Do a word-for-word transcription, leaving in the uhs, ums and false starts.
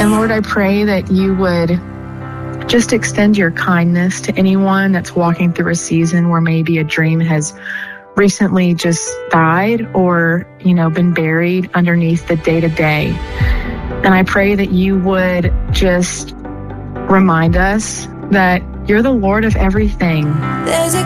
And Lord, I pray that you would just extend your kindness to anyone that's walking through a season where maybe a dream has recently just died or, you know, been buried underneath the day-to-day. And I pray that you would just remind us that you're the Lord of everything. There's a